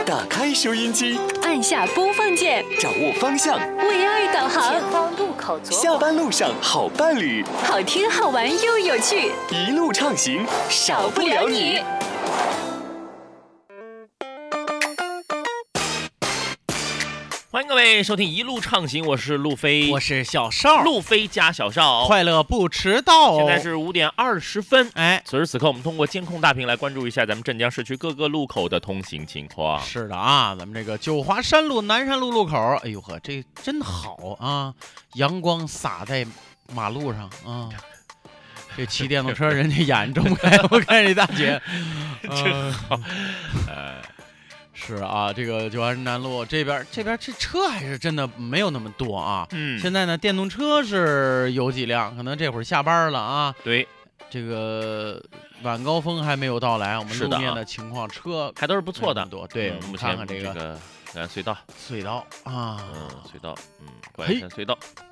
打开收音机， 按下播放键， 掌握方向， 为爱导航。 前方路口左下班路上好伴侣， 好听好玩又有趣， 一路畅行，少不了你。 欢迎各位收听一路畅行，我是路飞， 我是小邵， 路飞加小邵， 快乐不迟到。 现在是5点20分。 哎， 此时此刻，我们通过监控大屏来关注一下咱们镇江市区各个路口的通行情况。 是的啊，咱们这个九华山路、南山路路口，哎呦呵，这真好啊！阳光洒在马路上啊。这骑电动车人家眼睁不开，我看这大姐， 真好。 是啊，这个九华山南路这边这车还是真的没有那么多啊。现在呢，电动车是有几辆，可能这会儿下班了啊。 对， 这个晚高峰还没有到来，我们路面的情况，车还都是不错的。 对， 目前看看这个隧道啊， 隧道，关山隧道。